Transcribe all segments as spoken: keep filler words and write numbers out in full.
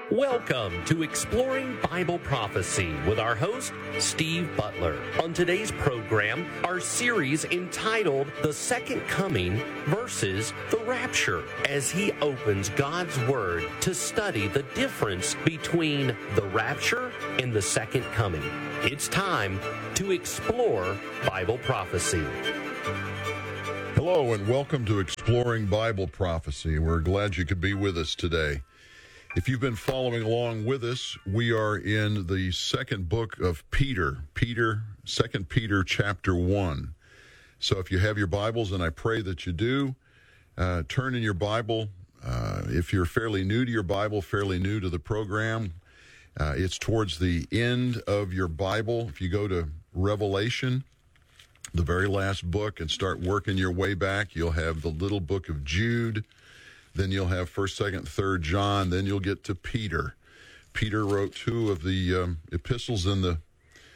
Welcome to Exploring Bible Prophecy with our host, Steve Butler. On today's program, our series entitled The Second Coming versus the Rapture, as he opens God's Word to study the difference between the rapture and the second coming. It's time to explore Bible prophecy. Hello and welcome to Exploring Bible Prophecy. We're glad you could be with us today. If you've been following along with us, we are in the second book of Peter, Peter, Second Peter chapter one. So if you have your Bibles, and I pray that you do, uh, turn in your Bible. Uh, if you're fairly new to your Bible, fairly new to the program, uh, it's towards the end of your Bible. If you go to Revelation, the very last book, and start working your way back, you'll have the little book of Jude. Then you'll have first, second, third John. Then you'll get to Peter. Peter wrote two of the um, epistles in the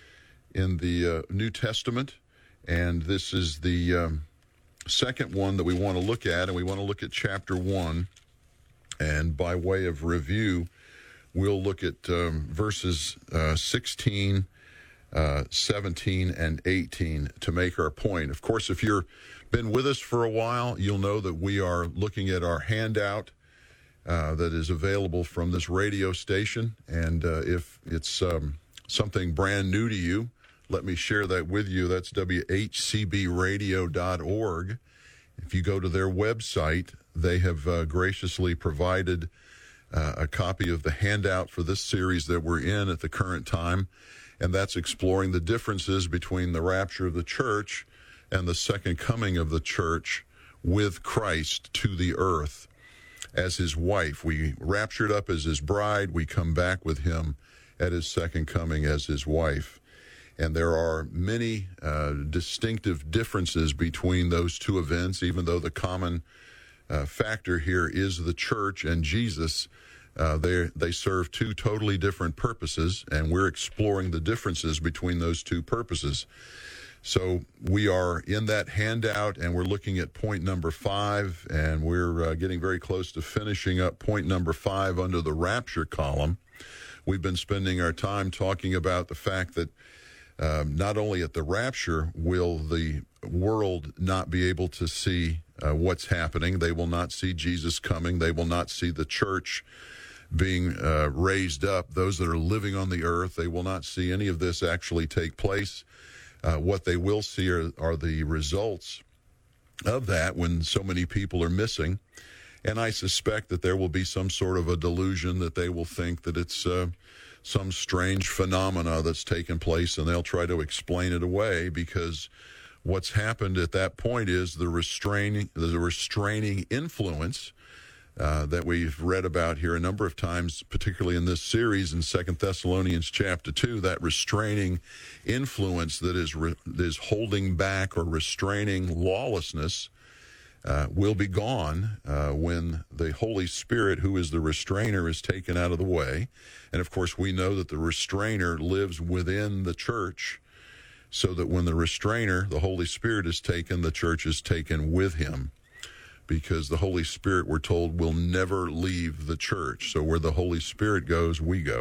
in the uh, New Testament, and this is the um, second one that we want to look at, and we want to look at chapter one. And by way of review, we'll look at um, verses uh, sixteen, uh, seventeen, and eighteen to make our point. Of course, if you're been with us for a while, you'll know that we are looking at our handout uh, that is available from this radio station. And uh, if it's um, something brand new to you, let me share that with you. That's W H C B radio dot org. If you go to their website, they have uh, graciously provided uh, a copy of the handout for this series that we're in at the current time. And that's exploring the differences between the rapture of the church and the second coming of the church with Christ to the earth as his wife. We raptured up as his bride. We come back with him at his second coming as his wife. And there are many uh, distinctive differences between those two events, even though the common uh, factor here is the church and Jesus. Uh, they they serve two totally different purposes, and we're exploring the differences between those two purposes. So we are in that handout, and we're looking at point number five, and we're uh, getting very close to finishing up point number five under the rapture column. We've been spending our time talking about the fact that um, not only at the rapture will the world not be able to see uh, what's happening. They will not see Jesus coming. They will not see the church being uh, raised up. Those that are living on the earth, they will not see any of this actually take place. Uh, what they will see are, are the results of that when so many people are missing. And I suspect that there will be some sort of a delusion that they will think that it's uh, some strange phenomena that's taken place, and they'll try to explain it away, because what's happened at that point is the restraining, the restraining influence Uh, that we've read about here a number of times, particularly in this series in Second Thessalonians chapter two, that restraining influence that is re- that is holding back or restraining lawlessness uh, will be gone uh, when the Holy Spirit, who is the restrainer, is taken out of the way. And, of course, we know that the restrainer lives within the church, so that when the restrainer, the Holy Spirit, is taken, the church is taken with him. Because the Holy Spirit, we're told, will never leave the church. So where the Holy Spirit goes, we go.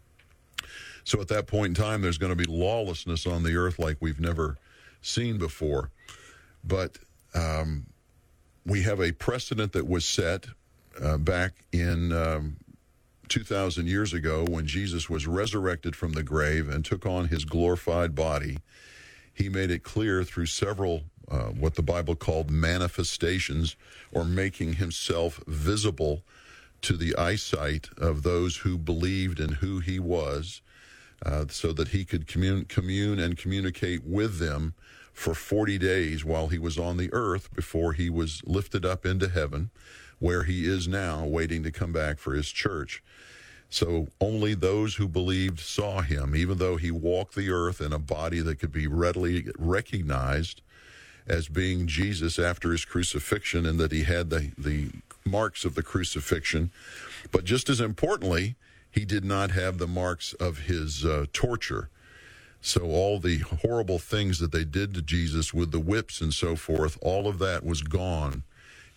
So at that point in time, there's going to be lawlessness on the earth like we've never seen before. But um, we have a precedent that was set uh, back in um, two thousand years ago when Jesus was resurrected from the grave and took on his glorified body. He made it clear through several Uh, what the Bible called manifestations, or making himself visible to the eyesight of those who believed in who he was, uh, so that he could commune, commune and communicate with them for forty days while he was on the earth before he was lifted up into heaven, where he is now waiting to come back for his church. So only those who believed saw him, even though he walked the earth in a body that could be readily recognized as being Jesus after his crucifixion, and that he had the, the marks of the crucifixion. But just as importantly, he did not have the marks of his uh, torture. So all the horrible things that they did to Jesus with the whips and so forth, all of that was gone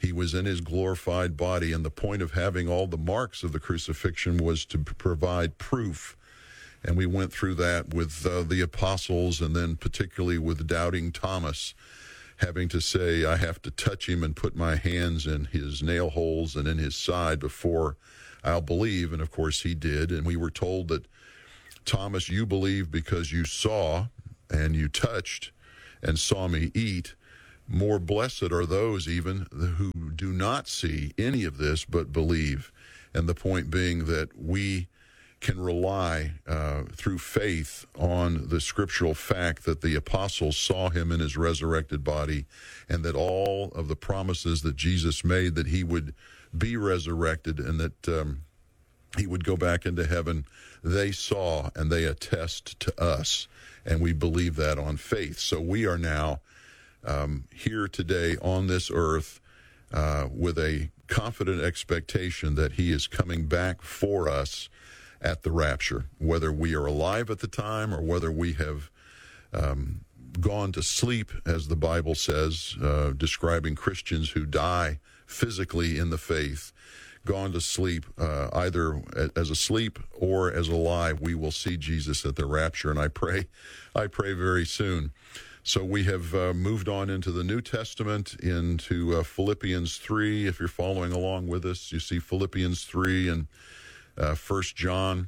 He was in his glorified body, and the point of having all the marks of the crucifixion was to provide proof. And we went through that with uh, the apostles, and then particularly with doubting Thomas, having to say, I have to touch him and put my hands in his nail holes and in his side before I'll believe. And of course he did. And we were told that, Thomas, you believe because you saw and you touched and saw me eat. More blessed are those even who do not see any of this but believe. And the point being that we can rely uh, through faith on the scriptural fact that the apostles saw him in his resurrected body, and that all of the promises that Jesus made that he would be resurrected and that um, he would go back into heaven, they saw and they attest to us. And we believe that on faith. So we are now Um, here today on this earth uh, with a confident expectation that he is coming back for us at the rapture, whether we are alive at the time or whether we have um, gone to sleep, as the Bible says, uh, describing Christians who die physically in the faith, gone to sleep, uh, either as asleep or as alive. We will see Jesus at the rapture, and I pray, I pray very soon. So we have uh, moved on into the New Testament, into uh, Philippians three. If you're following along with us, you see Philippians three and uh, First John,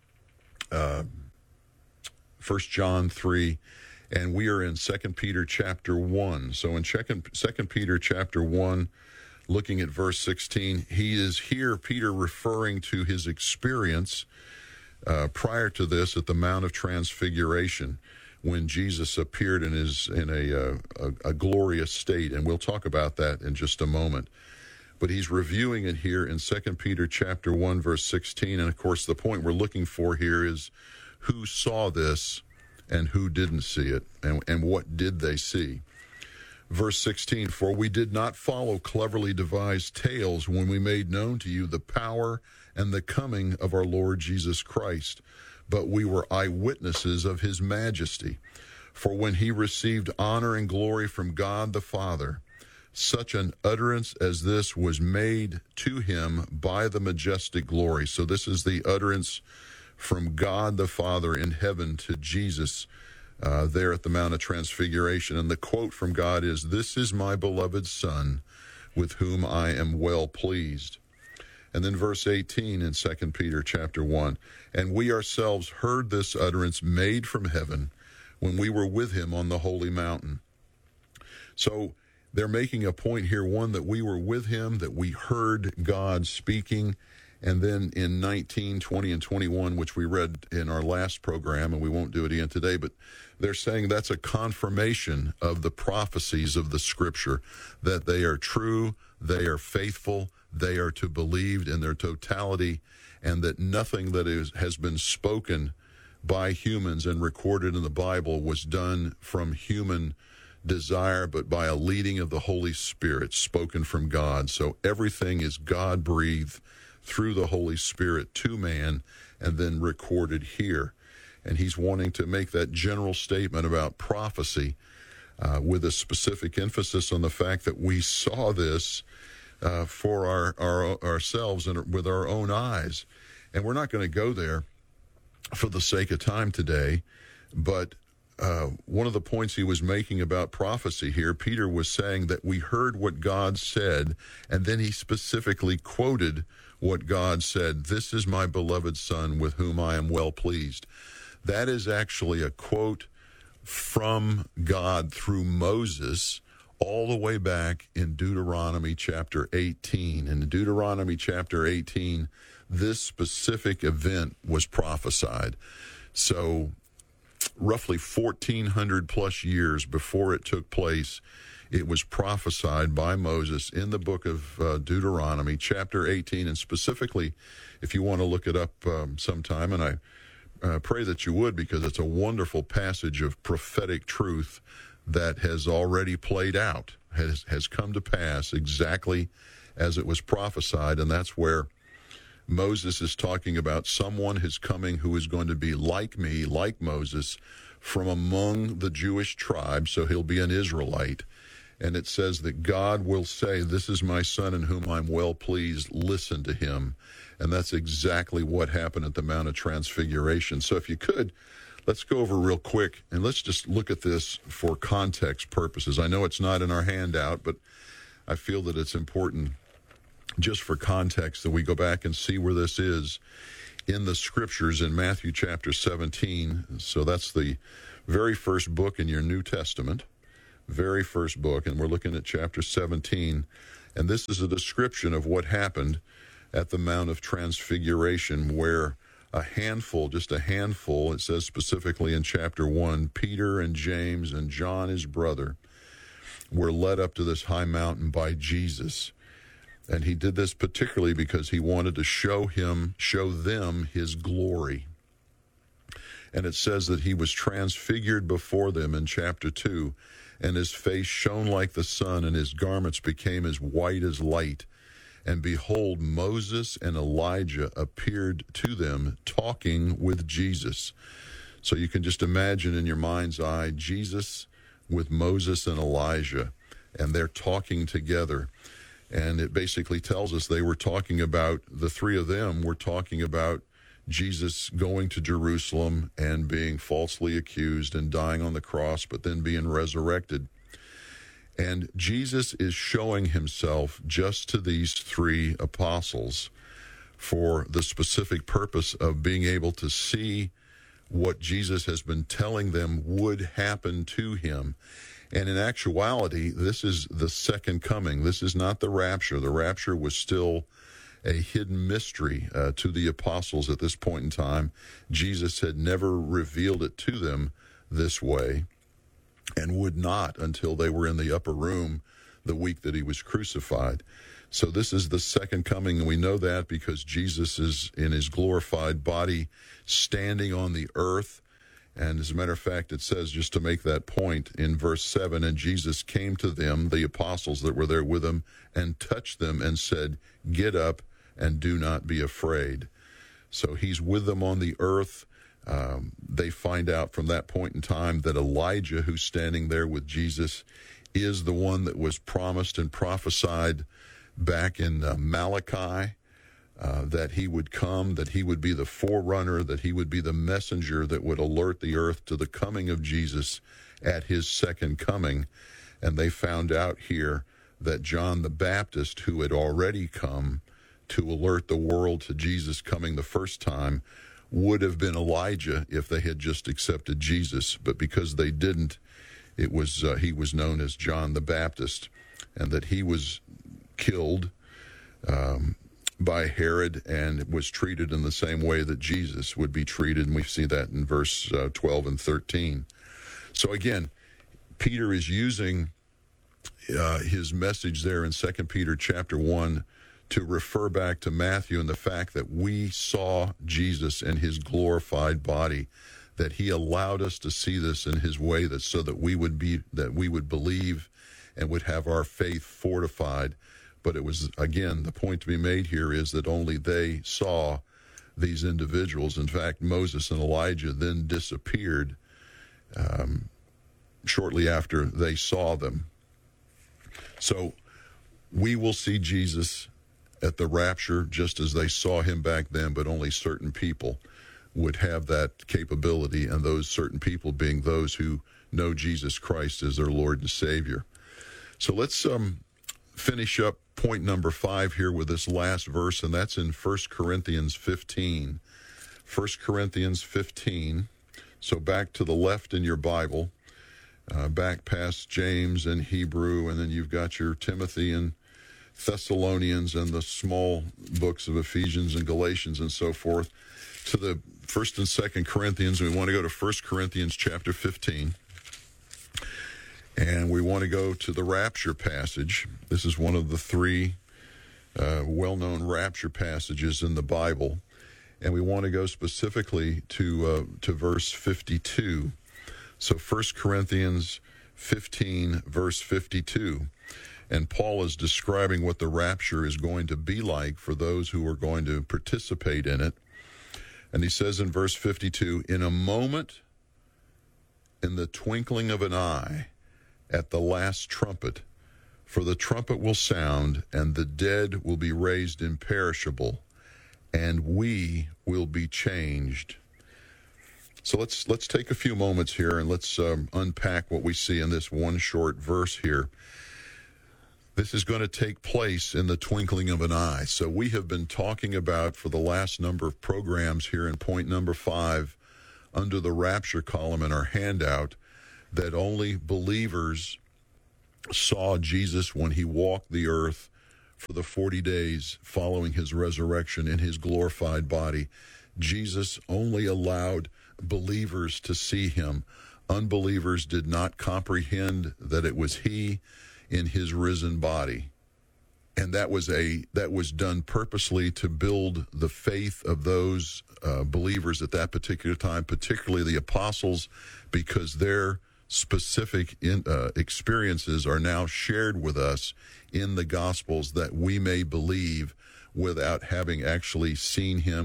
uh, First John three, and we are in Second Peter chapter one. So in Second Peter chapter one, looking at verse sixteen, he is here, Peter, referring to his experience uh, prior to this at the Mount of Transfiguration, when Jesus appeared in his in a, uh, a a glorious state, and we'll talk about that in just a moment. But he's reviewing it here in Second Peter chapter one, verse sixteen, and of course the point we're looking for here is who saw this and who didn't see it, and, and what did they see? Verse sixteen, for we did not follow cleverly devised tales when we made known to you the power and the coming of our Lord Jesus Christ, but we were eyewitnesses of his majesty. For when he received honor and glory from God the Father, such an utterance as this was made to him by the majestic glory. So this is the utterance from God the Father in heaven to Jesus uh, there at the Mount of Transfiguration. And the quote from God is, "This is my beloved Son, with whom I am well pleased." And then verse eighteen in Second Peter chapter one, and we ourselves heard this utterance made from heaven when we were with him on the holy mountain. So they're making a point here, one, that we were with him, that we heard God speaking. And then in nineteen, twenty, and twenty-one, which we read in our last program, and we won't do it again today, but they're saying that's a confirmation of the prophecies of the Scripture, that they are true, they are faithful, they are to be believed in their totality, and that nothing that is, has been spoken by humans and recorded in the Bible was done from human desire, but by a leading of the Holy Spirit, spoken from God. So everything is God-breathed through the Holy Spirit to man and then recorded here. And he's wanting to make that general statement about prophecy uh, with a specific emphasis on the fact that we saw this uh, for our, our ourselves and with our own eyes. And we're not going to go there for the sake of time today, but uh, one of the points he was making about prophecy here, Peter was saying that we heard what God said, and then he specifically quoted what God said, "This is my beloved Son with whom I am well pleased." That is actually a quote from God through Moses all the way back in Deuteronomy chapter eighteen. In Deuteronomy chapter eighteen, this specific event was prophesied. So roughly fourteen hundred plus years before it took place, it was prophesied by Moses in the book of uh, Deuteronomy chapter eighteen. And specifically, if you want to look it up um, sometime, and I uh, pray that you would, because it's a wonderful passage of prophetic truth that has already played out, has, has come to pass exactly as it was prophesied. And that's where Moses is talking about someone who's coming who is going to be like me, like Moses, from among the Jewish tribes, so he'll be an Israelite. And it says that God will say, "This is my son in whom I'm well pleased. Listen to him." And that's exactly what happened at the Mount of Transfiguration. So if you could, let's go over real quick and let's just look at this for context purposes. I know it's not in our handout, but I feel that it's important just for context that we go back and see where this is in the scriptures in Matthew chapter seventeen. So that's the very first book in your New Testament. Very first book, and we're looking at chapter seventeen, and this is a description of what happened at the Mount of Transfiguration, where a handful, just a handful, it says specifically in chapter one, Peter and James and John, his brother, were led up to this high mountain by Jesus. And he did this particularly because he wanted to show him, show them his glory. And it says that he was transfigured before them in chapter two, and his face shone like the sun, and his garments became as white as light. And behold, Moses and Elijah appeared to them, talking with Jesus. So you can just imagine in your mind's eye, Jesus with Moses and Elijah, and they're talking together. And it basically tells us they were talking about, the three of them were talking about Jesus going to Jerusalem and being falsely accused and dying on the cross, but then being resurrected. And Jesus is showing himself just to these three apostles for the specific purpose of being able to see what Jesus has been telling them would happen to him. And in actuality, this is the second coming. This is not the rapture. The rapture was still a hidden mystery uh, to the apostles at this point in time. Jesus had never revealed it to them this way, and would not until they were in the upper room the week that he was crucified. So this is the second coming, and we know that because Jesus is in his glorified body standing on the earth. And as a matter of fact, it says, just to make that point, in verse seven, and Jesus came to them, the apostles that were there with him, and touched them and said, "Get up and do not be afraid." So he's with them on the earth. Um, they find out from that point in time that Elijah, who's standing there with Jesus, is the one that was promised and prophesied back in uh, Malachi, uh, that he would come, that he would be the forerunner, that he would be the messenger that would alert the earth to the coming of Jesus at his second coming. And they found out here that John the Baptist, who had already come to alert the world to Jesus coming the first time, would have been Elijah if they had just accepted Jesus. But because they didn't, it was uh, he was known as John the Baptist, and that he was killed um, by Herod and was treated in the same way that Jesus would be treated. And we see that in verse uh, twelve and thirteen. So again, Peter is using uh, his message there in Second Peter chapter one to refer back to Matthew and the fact that we saw Jesus in his glorified body, that he allowed us to see this in his way, that so that we would be, that we would believe and would have our faith fortified. But it was, again, the point to be made here is that only they saw these individuals. In fact, Moses and Elijah then disappeared um, shortly after they saw them. So we will see Jesus at the rapture just as they saw him back then, but only certain people would have that capability, and those certain people being those who know Jesus Christ as their Lord and Savior. So let's um, finish up point number five here with this last verse, and that's in First Corinthians fifteen. First Corinthians fifteen. So back to the left in your Bible, uh, back past James and Hebrew, and then you've got your Timothy and Thessalonians and the small books of Ephesians and Galatians and so forth, to the First and Second Corinthians. We want to go to First Corinthians chapter fifteen, and we want to go to the rapture passage. This is one of the three uh, well-known rapture passages in the Bible, and we want to go specifically to uh, to verse fifty-two. So First Corinthians fifteen, verse fifty-two. And Paul is describing what the rapture is going to be like for those who are going to participate in it. And he says in verse fifty-two, "In a moment, in the twinkling of an eye, at the last trumpet. For the trumpet will sound, and the dead will be raised imperishable, and we will be changed. So let's let's take a few moments here and let's um, unpack what we see in this one short verse here. This is going to take place in the twinkling of an eye. So we have been talking about for the last number of programs here in point number five, under the rapture column in our handout, that only believers saw Jesus when he walked the earth for the forty days following his resurrection in his glorified body. Jesus only allowed believers to see him. Unbelievers did not comprehend that it was he in his risen body. And that was a that was done purposely to build the faith of those uh, believers at that particular time, particularly the apostles, because their specific in, uh, experiences are now shared with us in the Gospels, that we may believe without having actually seen him,